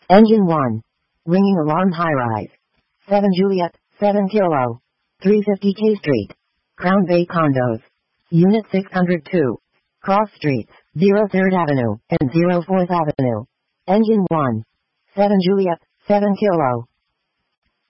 Engine 1. Ringing alarm high-rise. 7 Juliet, 7 Kilo. 350 K Street. Crown Bay Condos. Unit 602. Cross Streets, 03rd Avenue and 04th Avenue. Engine 1. 7 Juliet, 7 Kilo.